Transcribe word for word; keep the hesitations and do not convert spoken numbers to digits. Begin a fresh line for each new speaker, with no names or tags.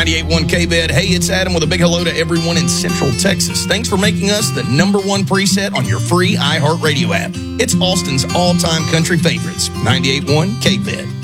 ninety-eight point one K B E D. Hey, it's Adam with a big hello to everyone in Central Texas. Thanks for making us the number one preset on your free iHeartRadio app. It's Austin's all-time country favorites, ninety-eight point one K B E D.